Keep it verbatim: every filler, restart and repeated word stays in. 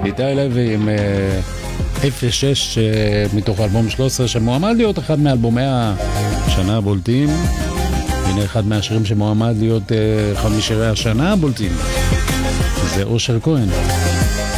איתי לוי עם אפס שש מתוך אלבום שלוש עשרה שמועמד להיות אחד מאלבומי השנה הבולטים. הנה אחד מהשירים שמועמד להיות אחד משירי השנה הבולטים, זה אושר כהן.